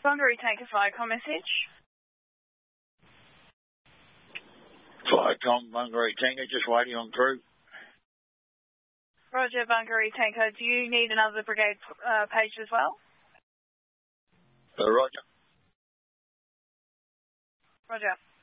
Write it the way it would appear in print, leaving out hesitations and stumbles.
Bungaree Tanker Firecom message. Firecom, Bungaree Tanker, just waiting on crew. Roger, Bungaree Tanker. Do you need another brigade page as well? Roger. Roger.